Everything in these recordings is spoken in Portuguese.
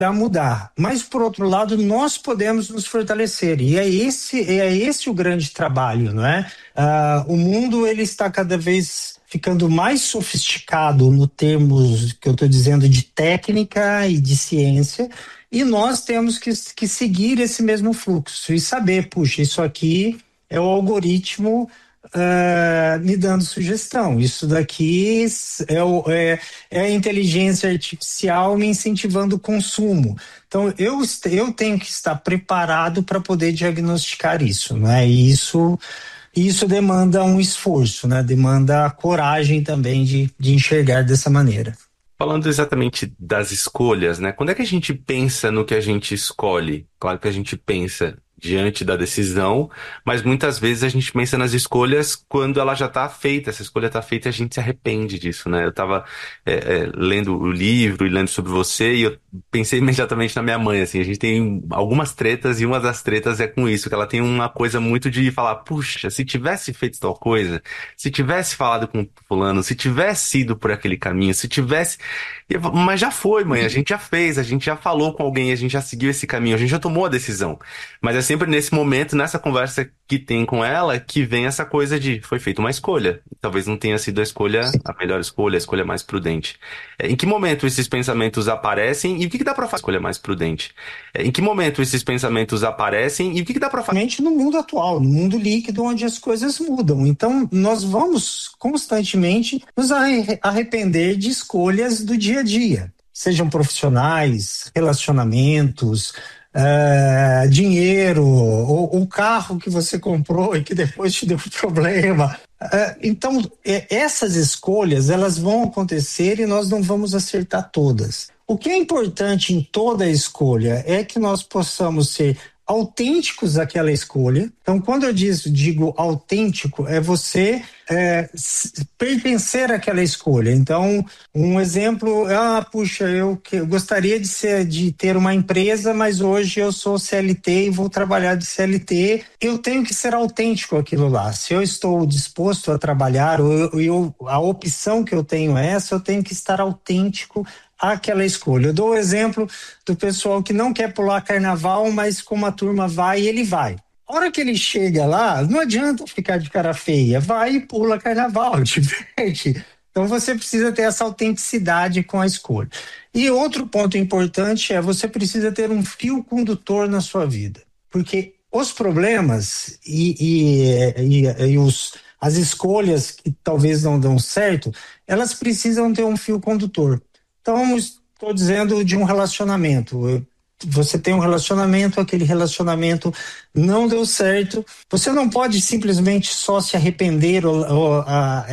a mudar. Mas, por outro lado, nós podemos nos fortalecer. E é esse o grande trabalho, não é? O mundo ele está cada vez ficando mais sofisticado no termos que eu estou dizendo de técnica e de ciência, e nós temos que seguir esse mesmo fluxo e saber, puxa, isso aqui é o algoritmo me dando sugestão. Isso daqui é a inteligência artificial me incentivando o consumo. Então, eu tenho que estar preparado para poder diagnosticar isso, né? E isso demanda um esforço, né? Demanda coragem também de enxergar dessa maneira. Falando exatamente das escolhas, né? Quando é que a gente pensa no que a gente escolhe? Claro que a gente pensa diante da decisão, mas muitas vezes a gente pensa nas escolhas quando ela já está feita. Essa escolha está feita e a gente se arrepende disso, né? Eu estava lendo o livro e lendo sobre você e eu pensei imediatamente na minha mãe, assim. A gente tem algumas tretas e uma das tretas é com isso, que ela tem uma coisa muito de falar, puxa, se tivesse feito tal coisa, se tivesse falado com fulano, se tivesse ido por aquele caminho, se tivesse... Mas já foi, mãe, a gente já fez, a gente já falou com alguém, a gente já seguiu esse caminho, a gente já tomou a decisão. Mas é sempre nesse momento, nessa conversa que tem com ela, que vem essa coisa de foi feita uma escolha. Talvez não tenha sido a melhor escolha, a escolha mais prudente. Em que momento esses pensamentos aparecem e o que dá pra fazer? Escolha mais prudente. Em que momento esses pensamentos aparecem e o que dá pra fazer? Principalmente no mundo atual, no mundo líquido, onde as coisas mudam. Então, nós vamos constantemente nos arrepender de escolhas do dia a dia, sejam profissionais, relacionamentos, dinheiro, ou o carro que você comprou e que depois te deu problema. Então, essas escolhas, elas vão acontecer e nós não vamos acertar todas. O que é importante em toda a escolha é que nós possamos ser autênticos àquela escolha. Então, quando eu digo autêntico, é você pertencer àquela escolha. Então, um exemplo, puxa, eu gostaria de ter uma empresa, mas hoje eu sou CLT e vou trabalhar de CLT. Eu tenho que ser autêntico àquilo lá. Se eu estou disposto a trabalhar, a opção que eu tenho é essa, eu tenho que estar autêntico àquela escolha. Eu dou o exemplo do pessoal que não quer pular carnaval, mas como a turma vai, ele vai. A hora que ele chega lá, não adianta ficar de cara feia, vai e pula carnaval, diverte. Então você precisa ter essa autenticidade com a escolha. E outro ponto importante é você precisa ter um fio condutor na sua vida, porque os problemas as escolhas que talvez não dão certo, elas precisam ter um fio condutor. Então, estou dizendo de um relacionamento. Você tem um relacionamento, aquele relacionamento não deu certo. Você não pode simplesmente só se arrepender ou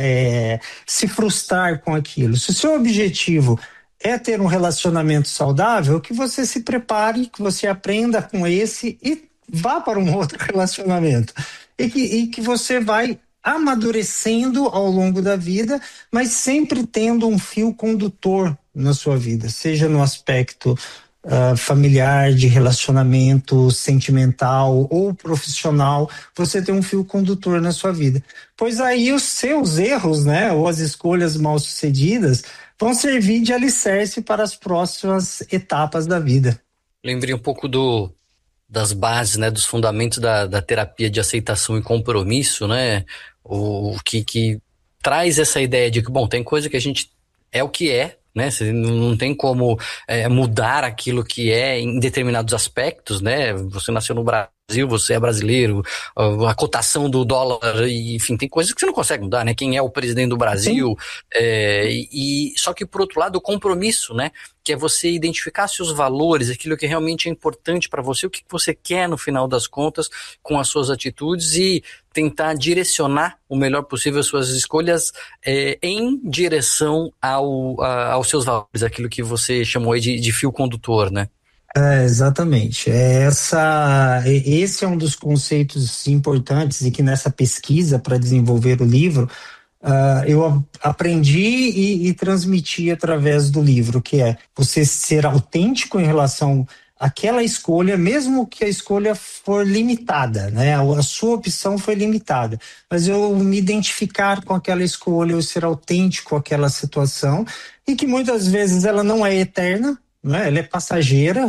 se frustrar com aquilo. Se o seu objetivo é ter um relacionamento saudável, que você se prepare, que você aprenda com esse e vá para um outro relacionamento. E que você vai amadurecendo ao longo da vida, mas sempre tendo um fio condutor na sua vida, seja no aspecto familiar, de relacionamento sentimental ou profissional, você tem um fio condutor na sua vida. Pois aí os seus erros, né, ou as escolhas mal sucedidas vão servir de alicerce para as próximas etapas da vida. Lembrei um pouco das bases, né, dos fundamentos da terapia de aceitação e compromisso, né, o que traz essa ideia de que, bom, tem coisa que a gente é o que é, né, você não tem como mudar aquilo que é em determinados aspectos, né, você nasceu no Brasil, você é brasileiro, a cotação do dólar, enfim, tem coisas que você não consegue mudar, né, quem é o presidente do Brasil, só que por outro lado o compromisso, né, que é você identificar seus valores, aquilo que realmente é importante para você, o que você quer no final das contas com as suas atitudes e tentar direcionar o melhor possível as suas escolhas em direção aos seus valores, aquilo que você chamou aí de fio condutor, né? Exatamente. Esse é um dos conceitos importantes e que nessa pesquisa para desenvolver o livro eu aprendi e transmiti através do livro, que é você ser autêntico em relação àquela escolha, mesmo que a escolha for limitada, né? A sua opção foi limitada, mas eu me identificar com aquela escolha, eu ser autêntico àquela situação, e que muitas vezes ela não é eterna, né? Ela é passageira,